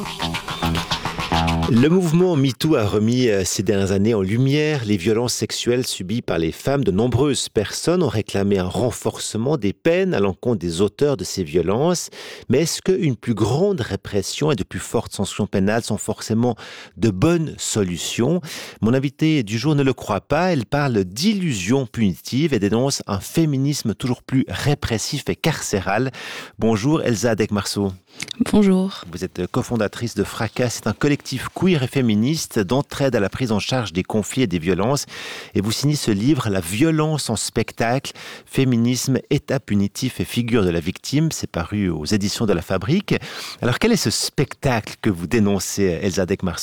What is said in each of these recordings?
Le mouvement MeToo a remis ces dernières années en lumière les violences sexuelles subies par les femmes. De nombreuses personnes ont réclamé un renforcement des peines à l'encontre des auteurs de ces violences. Mais est-ce qu'une plus grande répression et de plus fortes sanctions pénales sont forcément de bonnes solutions ? Mon invitée du jour ne le croit pas. Elle parle d'illusion punitive et dénonce un féminisme toujours plus répressif et carcéral. Bonjour Elsa Dekmarso. Bonjour. Vous êtes cofondatrice de Fracas, c'est un collectif queer et féministe d'entraide à la prise en charge des conflits et des violences. Et vous signez ce livre, La violence en spectacle, féminisme, état punitif et figure de la victime. C'est paru aux éditions de La Fabrique. Alors quel est ce spectacle que vous dénoncez, Elsa Dekmarso ?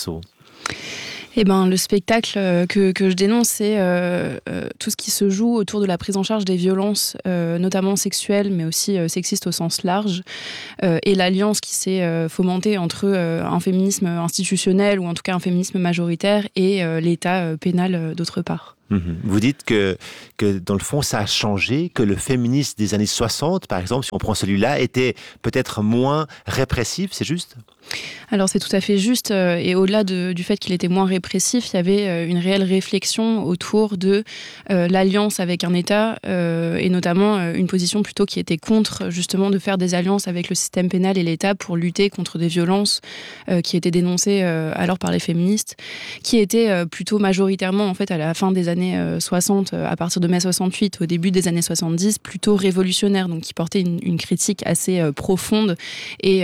Le spectacle que je dénonce, c'est tout ce qui se joue autour de la prise en charge des violences, notamment sexuelles, mais aussi sexistes au sens large, et l'alliance qui s'est fomentée entre un féminisme institutionnel, ou en tout cas un féminisme majoritaire, et l'état pénal d'autre part. Vous dites que dans le fond, ça a changé, que le féminisme des années 60, par exemple, si on prend celui-là, était peut-être moins répressif, c'est juste ? Alors c'est tout à fait juste, et au-delà du fait qu'il était moins répressif, il y avait une réelle réflexion autour de l'alliance avec un État, et notamment une position plutôt qui était contre justement de faire des alliances avec le système pénal et l'État pour lutter contre des violences qui étaient dénoncées alors par les féministes, qui étaient plutôt majoritairement en fait à la fin des années 60, à partir de mai 68, au début des années 70, plutôt révolutionnaires, donc qui portaient une critique assez profonde et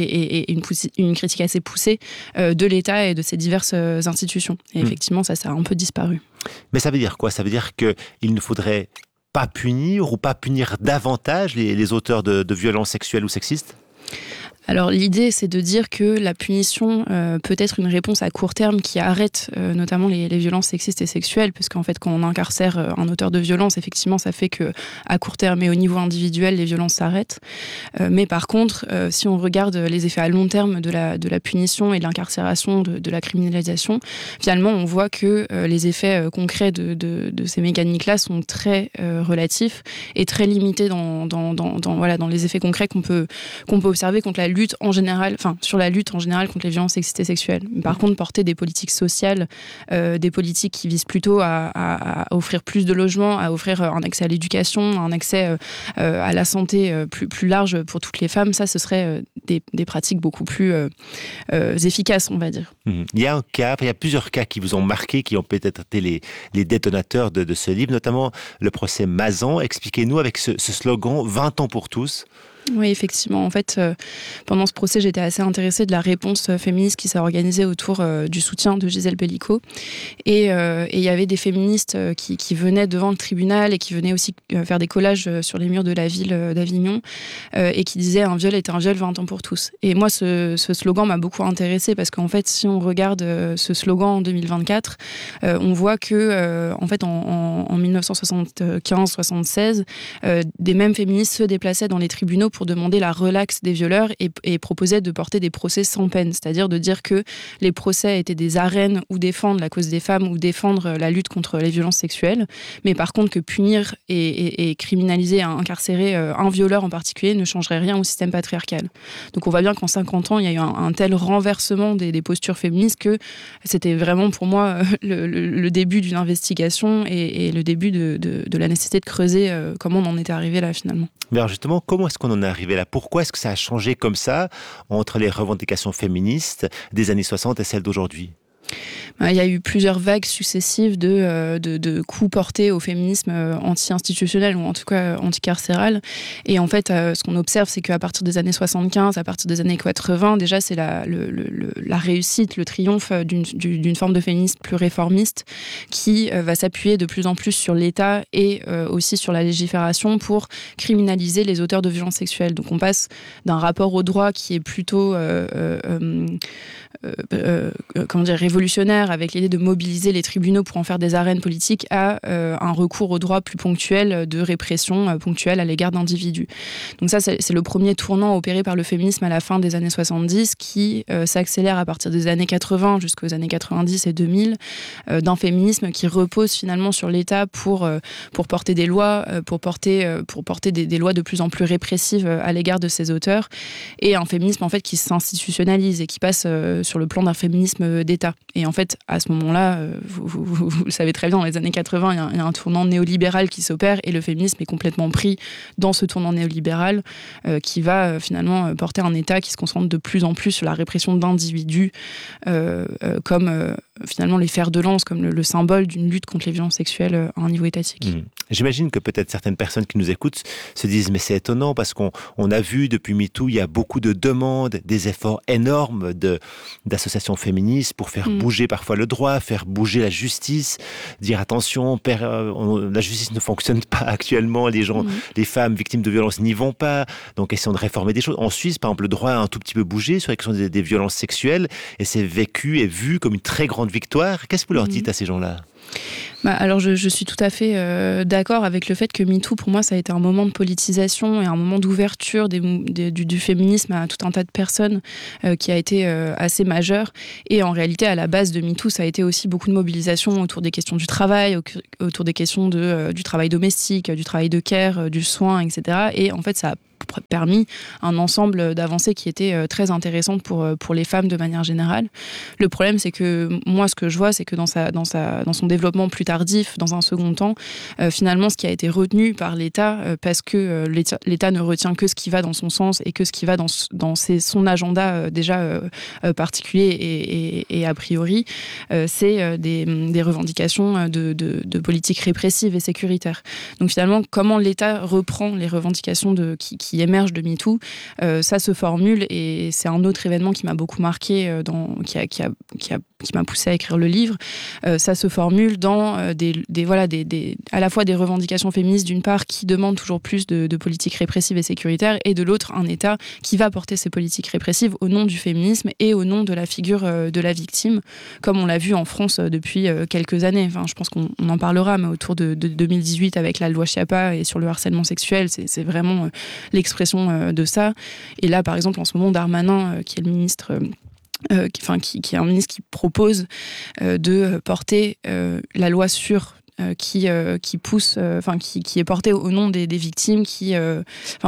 une critique assez poussée de l'État et de ses diverses institutions. Et effectivement, ça a un peu disparu. Mais ça veut dire quoi ? Ça veut dire qu'il ne faudrait pas punir ou pas punir davantage les auteurs de violences sexuelles ou sexistes ? Alors l'idée, c'est de dire que la punition peut être une réponse à court terme qui arrête notamment les violences sexistes et sexuelles, parce qu'en fait, quand on incarcère un auteur de violence, effectivement, ça fait que à court terme et au niveau individuel, les violences s'arrêtent. Mais par contre, si on regarde les effets à long terme de la punition et de l'incarcération, de la criminalisation, finalement, on voit que les effets concrets de ces mécaniques-là sont très relatifs et très limités dans les effets concrets qu'on peut observer contre la lutte en général, sur la lutte en général contre les violences sexistes et sexuelles. Par contre, porter des politiques sociales, des politiques qui visent plutôt à offrir plus de logements, à offrir un accès à l'éducation, un accès à la santé plus large pour toutes les femmes, ça, ce serait des pratiques beaucoup plus efficaces, on va dire. Il y a plusieurs cas qui vous ont marqué, qui ont peut-être été les détonateurs de ce livre, notamment le procès Mazan. Expliquez-nous avec ce slogan « 20 ans pour tous ». Oui, effectivement. En fait, pendant ce procès, j'étais assez intéressée de la réponse féministe qui s'est organisée autour du soutien de Gisèle Pelicot. Et il y avait des féministes qui venaient devant le tribunal et qui venaient aussi faire des collages sur les murs de la ville d'Avignon et qui disaient « un viol est un viol, 20 ans pour tous ». Et moi, ce slogan m'a beaucoup intéressée parce qu'en fait, si on regarde ce slogan en 2024, on voit que en fait, en 1975-76, des mêmes féministes se déplaçaient dans les tribunaux pour demander la relaxe des violeurs et proposait de porter des procès sans peine, c'est-à-dire de dire que les procès étaient des arènes où défendre la cause des femmes ou défendre la lutte contre les violences sexuelles, mais par contre que punir et criminaliser, incarcérer un violeur en particulier ne changerait rien au système patriarcal. Donc on voit bien qu'en 50 ans, il y a eu un tel renversement des postures féministes que c'était vraiment pour moi le début d'une investigation et le début de la nécessité de creuser comment on en était arrivé là finalement. Mais alors justement, comment est-ce qu'on en est arrivé là ? Pourquoi est-ce que ça a changé comme ça entre les revendications féministes des années 60 et celles d'aujourd'hui ? Il y a eu plusieurs vagues successives de coups portés au féminisme anti-institutionnel ou en tout cas anti-carcéral. Et en fait, ce qu'on observe, c'est qu'à partir des années 75, à partir des années 80, déjà, c'est la réussite, le triomphe d'une forme de féminisme plus réformiste qui va s'appuyer de plus en plus sur l'État et aussi sur la légifération pour criminaliser les auteurs de violences sexuelles. Donc on passe d'un rapport au droit qui est plutôt révolutionnaire révolutionnaire avec l'idée de mobiliser les tribunaux pour en faire des arènes politiques à un recours au droit plus ponctuel de répression ponctuelle à l'égard d'individus. Donc ça, c'est le premier tournant opéré par le féminisme à la fin des années 70 qui s'accélère à partir des années 80 jusqu'aux années 90 et 2000 d'un féminisme qui repose finalement sur l'État pour porter des lois, pour porter des lois de plus en plus répressives à l'égard de ces auteurs, et un féminisme en fait qui s'institutionnalise et qui passe sur le plan d'un féminisme d'État. Et en fait, à ce moment-là, vous le savez très bien, dans les années 80, il y a un tournant néolibéral qui s'opère et le féminisme est complètement pris dans ce tournant néolibéral qui va finalement porter un État qui se concentre de plus en plus sur la répression d'individus comme finalement les fers de lance, comme le symbole d'une lutte contre les violences sexuelles à un niveau étatique. J'imagine que peut-être certaines personnes qui nous écoutent se disent mais c'est étonnant parce qu'on a vu depuis MeToo, il y a beaucoup de demandes, des efforts énormes d'associations féministes pour faire bouger parfois le droit, faire bouger la justice, dire attention, la justice ne fonctionne pas actuellement, les femmes victimes de violences n'y vont pas, donc essayons de réformer des choses. En Suisse, par exemple, le droit a un tout petit peu bougé sur la question des violences sexuelles et c'est vécu et vu comme une très grande victoire. Qu'est-ce que vous leur dites à ces gens-là ? Alors je suis tout à fait d'accord avec le fait que MeToo, pour moi, ça a été un moment de politisation et un moment d'ouverture du féminisme à tout un tas de personnes qui a été assez majeur. Et en réalité, à la base de MeToo, ça a été aussi beaucoup de mobilisation autour des questions du travail, autour des questions du travail domestique, du travail de care, du soin, etc. Et en fait, ça a permis un ensemble d'avancées qui étaient très intéressantes pour les femmes de manière générale. Le problème, c'est que moi, ce que je vois, c'est que dans son développement plus tardif, dans un second temps, finalement, ce qui a été retenu par l'État, parce que l'État ne retient que ce qui va dans son sens et que ce qui va dans son agenda déjà particulier et a priori, c'est des revendications de politique répressive et sécuritaire. Donc finalement, comment l'État reprend les revendications qui émergent de MeToo, ça se formule et c'est un autre événement qui m'a beaucoup marqué, qui m'a poussé à écrire le livre. Ça se formule dans à la fois des revendications féministes d'une part qui demandent toujours plus de politiques répressives et sécuritaires et de l'autre un État qui va porter ces politiques répressives au nom du féminisme et au nom de la figure de la victime, comme on l'a vu en France depuis quelques années. Enfin, je pense qu'on en parlera, mais autour de 2018 avec la loi Schiappa et sur le harcèlement sexuel, c'est vraiment l'expression de ça. Et là, par exemple, en ce moment, Darmanin, qui est le ministre... qui est un ministre qui propose de porter la loi sûre qui pousse, qui est portée au nom des victimes, je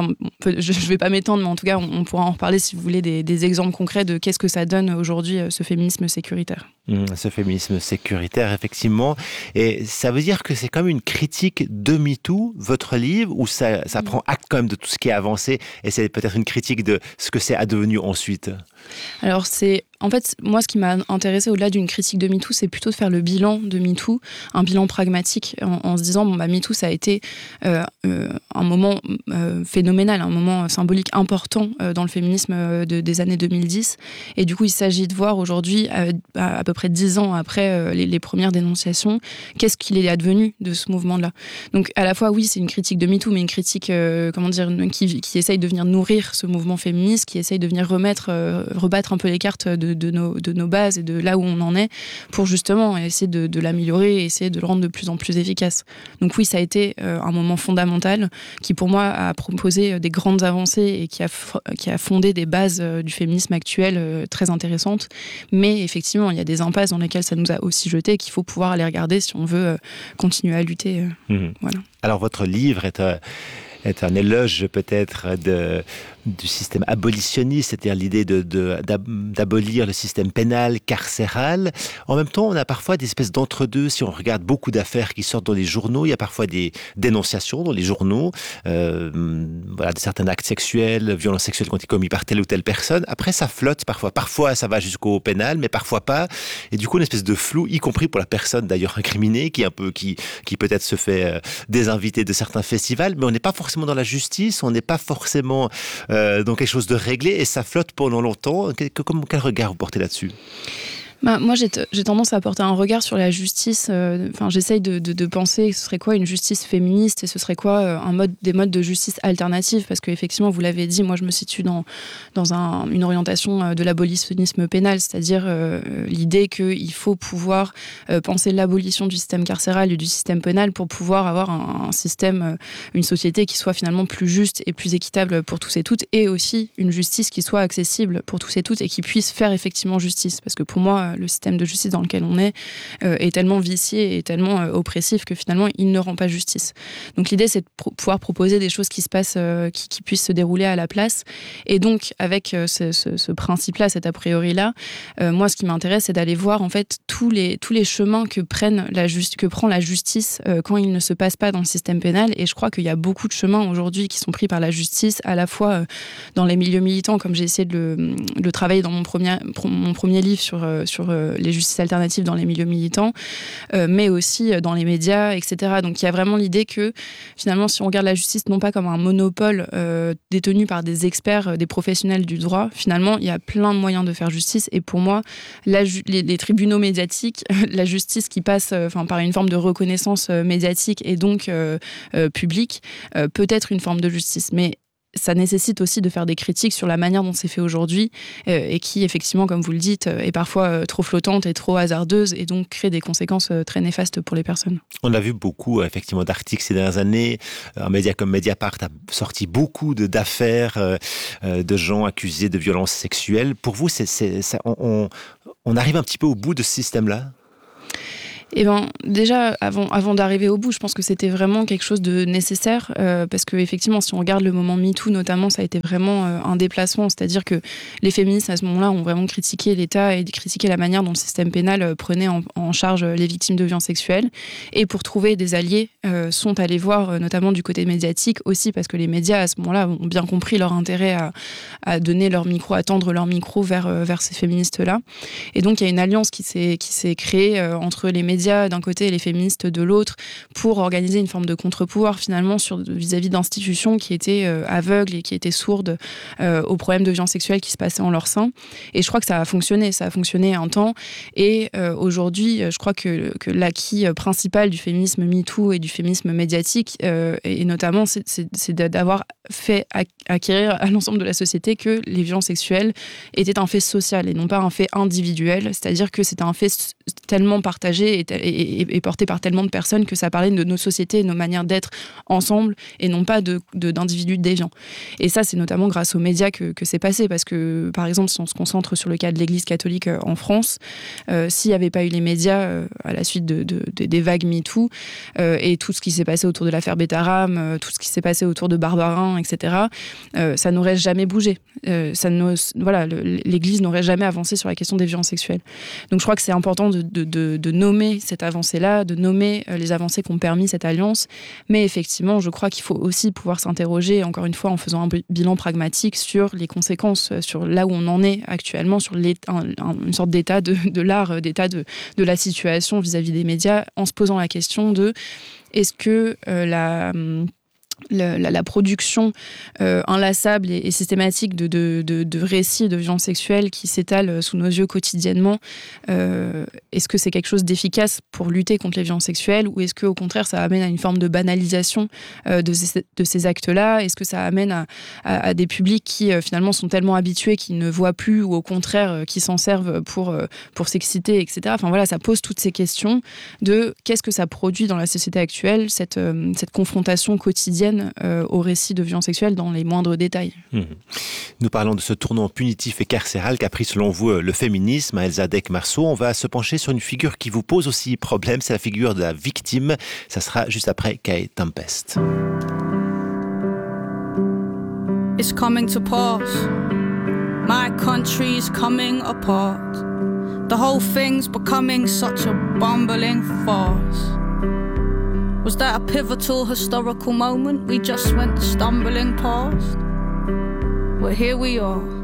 vais pas m'étendre, mais en tout cas, on pourra en reparler si vous voulez des exemples concrets de qu'est-ce que ça donne aujourd'hui ce féminisme sécuritaire. Ce féminisme sécuritaire, effectivement. Et ça veut dire que c'est comme une critique de MeToo, votre livre, où ça prend acte quand même de tout ce qui est avancé et c'est peut-être une critique de ce que c'est advenu ensuite. Alors en fait, moi, ce qui m'a intéressée au-delà d'une critique de MeToo, c'est plutôt de faire le bilan de MeToo, un bilan pragmatique, en se disant, MeToo, ça a été un moment phénoménal, un moment symbolique important dans le féminisme des années 2010. Et du coup, il s'agit de voir aujourd'hui, à peu près 10 ans après les premières dénonciations, qu'est-ce qu'il est advenu de ce mouvement-là. Donc, à la fois, oui, c'est une critique de MeToo, mais une critique, qui essaye de venir nourrir ce mouvement féministe, qui essaye de venir rebattre un peu les cartes de nos bases et de là où on en est pour justement essayer de l'améliorer et essayer de le rendre de plus en plus efficace. Donc oui, ça a été un moment fondamental qui pour moi a proposé des grandes avancées et qui a fondé des bases du féminisme actuel très intéressantes. Mais effectivement, il y a des impasses dans lesquelles ça nous a aussi jeté et qu'il faut pouvoir aller regarder si on veut continuer à lutter. Voilà. Alors votre livre est un éloge peut-être du système abolitionniste, c'est-à-dire l'idée d'abolir le système pénal, carcéral. En même temps, on a parfois des espèces d'entre-deux. Si on regarde beaucoup d'affaires qui sortent dans les journaux, il y a parfois des dénonciations dans les journaux, de certains actes sexuels, violences sexuelles qui ont été commis par telle ou telle personne. Après, ça flotte parfois. Parfois, ça va jusqu'au pénal, mais parfois pas. Et du coup, une espèce de flou, y compris pour la personne d'ailleurs incriminée, qui peut-être se fait désinviter de certains festivals, mais on n'est pas forcément dans la justice, on n'est pas forcément dans quelque chose de réglé et ça flotte pendant longtemps. Quel regard vous portez là-dessus ? Moi, j'ai tendance à porter un regard sur la justice. J'essaye de penser ce serait quoi une justice féministe et ce serait quoi des modes de justice alternatifs. Parce qu'effectivement, vous l'avez dit, moi, je me situe dans une orientation de l'abolitionnisme pénal, c'est-à-dire l'idée qu'il faut pouvoir penser l'abolition du système carcéral et du système pénal pour pouvoir avoir un système, une société qui soit finalement plus juste et plus équitable pour tous et toutes, et aussi une justice qui soit accessible pour tous et toutes et qui puisse faire effectivement justice. Parce que pour moi, le système de justice dans lequel on est tellement vicié et tellement oppressif que finalement, il ne rend pas justice. Donc l'idée, c'est de pouvoir proposer des choses qui se passent, qui puissent se dérouler à la place. Et donc, avec ce principe-là, cet a priori-là, moi, ce qui m'intéresse, c'est d'aller voir en fait tous les chemins que prend la justice quand il ne se passe pas dans le système pénal. Et je crois qu'il y a beaucoup de chemins aujourd'hui qui sont pris par la justice, à la fois dans les milieux militants, comme j'ai essayé de le travailler dans mon premier livre sur les justices alternatives dans les milieux militants, mais aussi dans les médias, etc. Donc il y a vraiment l'idée que finalement, si on regarde la justice non pas comme un monopole détenu par des experts, des professionnels du droit, finalement, il y a plein de moyens de faire justice. Et pour moi, les tribunaux médiatiques, la justice qui passe par une forme de reconnaissance médiatique et donc publique, peut être une forme de justice. Mais ça nécessite aussi de faire des critiques sur la manière dont c'est fait aujourd'hui et qui, effectivement, comme vous le dites, est parfois trop flottante et trop hasardeuse et donc crée des conséquences très néfastes pour les personnes. On a vu beaucoup, effectivement, d'articles ces dernières années. Un média comme Mediapart a sorti beaucoup d'affaires de gens accusés de violences sexuelles. Pour vous, on arrive un petit peu au bout de ce système-là ? Eh bien, déjà, avant d'arriver au bout, je pense que c'était vraiment quelque chose de nécessaire parce qu'effectivement, si on regarde le moment MeToo, notamment, ça a été vraiment un déplacement. C'est-à-dire que les féministes, à ce moment-là, ont vraiment critiqué l'État et critiqué la manière dont le système pénal prenait en charge les victimes de violences sexuelles. Et pour trouver des alliés, sont allés voir, notamment du côté médiatique, aussi parce que les médias, à ce moment-là, ont bien compris leur intérêt à donner leur micro, à tendre leur micro vers ces féministes-là. Et donc, il y a une alliance qui s'est créée entre les médias d'un côté et les féministes de l'autre pour organiser une forme de contre-pouvoir finalement vis-à-vis d'institutions qui étaient aveugles et qui étaient sourdes aux problèmes de violence sexuelle qui se passaient en leur sein. Et je crois que ça a fonctionné un temps. Et aujourd'hui, je crois que l'acquis principal du féminisme MeToo et du féminisme médiatique, et notamment, c'est d'avoir fait acquérir à l'ensemble de la société que les violences sexuelles étaient un fait social et non pas un fait individuel. C'est-à-dire que c'était un fait tellement partagé et porté par tellement de personnes que ça parlait de nos sociétés et nos manières d'être ensemble et non pas d'individus déviants. Et ça, c'est notamment grâce aux médias que c'est passé parce que, par exemple, si on se concentre sur le cas de l'Église catholique en France, s'il n'y avait pas eu les médias à la suite des vagues MeToo et tout ce qui s'est passé autour de l'affaire Bétaram, tout ce qui s'est passé autour de Barbarin, etc., ça n'aurait jamais bougé. L'Église n'aurait jamais avancé sur la question des violences sexuelles. Donc je crois que c'est important de nommer cette avancée-là, de nommer les avancées qu'ont permis cette alliance. Mais effectivement, je crois qu'il faut aussi pouvoir s'interroger, encore une fois, en faisant un bilan pragmatique sur les conséquences, sur là où on en est actuellement, sur une sorte d'état de l'art, d'état de la situation vis-à-vis des médias, en se posant la question de est-ce que la production inlassable et systématique de récits de violences sexuelles qui s'étalent sous nos yeux quotidiennement, est-ce que c'est quelque chose d'efficace pour lutter contre les violences sexuelles ou est-ce qu'au contraire ça amène à une forme de banalisation de ces actes-là? Est-ce que ça amène à des publics qui finalement sont tellement habitués qu'ils ne voient plus ou au contraire qui s'en servent pour s'exciter, etc. Enfin voilà, ça pose toutes ces questions de qu'est-ce que ça produit dans la société actuelle, cette confrontation quotidienne au récit de violences sexuelles dans les moindres détails. Nous parlons de ce tournant punitif et carcéral qu'a pris selon vous le féminisme. Elsa Dec-Marceau, on va se pencher sur une figure qui vous pose aussi problème, c'est la figure de la victime. Ça sera juste après Kay Tempest. It's coming to pass. My country's coming apart. The whole thing's becoming such a bumbling farce. Was that a pivotal historical moment we just went stumbling past? Well, here we are,